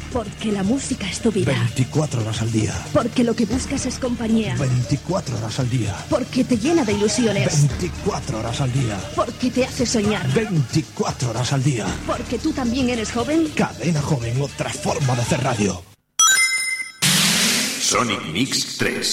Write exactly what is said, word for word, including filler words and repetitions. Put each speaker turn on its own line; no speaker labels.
Porque la música es tu vida.
veinticuatro horas al día.
Porque lo que buscas es compañía.
veinticuatro horas al día.
Porque te llena de ilusiones.
veinticuatro horas al día.
Porque te hace soñar.
veinticuatro horas al día.
Porque tú también eres joven.
Cadena Joven, otra forma de hacer radio.
Sonic Mix tres.